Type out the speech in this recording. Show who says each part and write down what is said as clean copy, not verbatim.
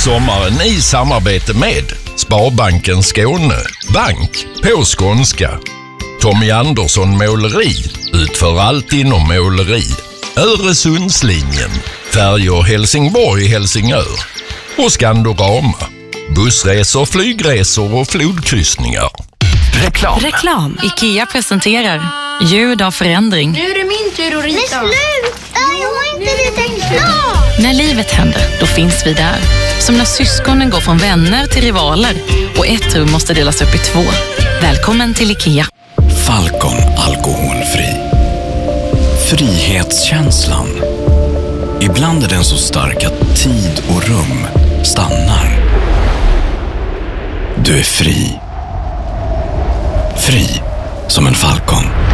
Speaker 1: Sommaren i samarbete med Sparbanken Skåne, bank på skånska. Tommy Andersson Måleri utför allt inom måleri. Öresundslinjen, färjor Helsingborg-Helsingör och Skandorama, bussresor, flygresor och flodkryssningar.
Speaker 2: Reklam. IKEA presenterar ljud av förändring.
Speaker 3: Nu är det min tur att rita.
Speaker 4: Men sluta, jag har inte ritat klart.
Speaker 2: När livet händer, då finns vi där. Som när syskonen går från vänner till rivaler och ett rum måste delas upp i 2. Välkommen till IKEA.
Speaker 5: Falcon alkoholfri. Frihetskänslan. Ibland är den så stark att tid och rum stannar. Du är fri. Fri som en falcon.